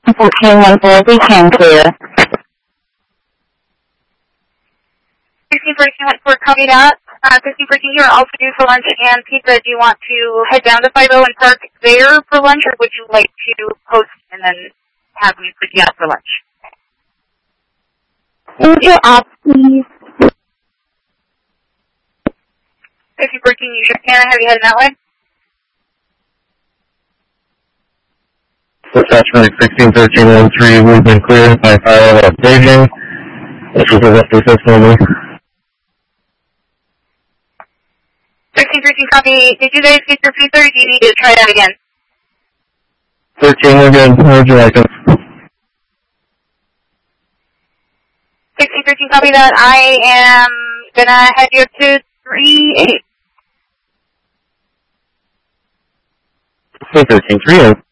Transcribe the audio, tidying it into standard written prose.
1414, we can clear. 1614, copy that. 1614, you're also due for lunch and pizza. Do you want to head down to 50 and park there for lunch, or would you like to post and then have me put you out for lunch? Would you ask, please? 1614, you should can. Have you headed that way? Attachment 161313, we've been cleared by fire at staging. This is a process only. 1613, copy. Did you guys get your pizza, or do you need to try that again? 13, we're good. How would you like it? 1613, copy that. I am gonna head you to 38. 1338.